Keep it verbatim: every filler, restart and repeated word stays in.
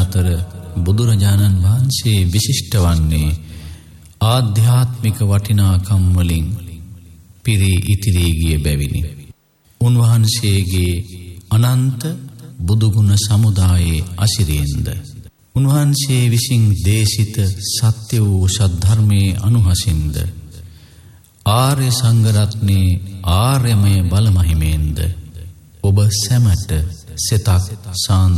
අතර බුදුරජාණන් වහන්සේ විශිෂ්ට වන්නේ ආධ්‍යාත්මික වටිනාකම් වලින් පිරී ඉතිරී ගිය බැවිනි. උන්වහන්සේගේ අනන්ත බුදුගුණ සමුදායේ අසිරියෙන්ද උන්වහන්සේ විසින් දේශිත සත්‍ය වූ සද්ධර්මයේ අනුහසින්ද ආර්ය සංඝ රත්නයේ ආර්යමය බලමහිමෙන්ද ඔබ සැමට සිතක් සාන්ත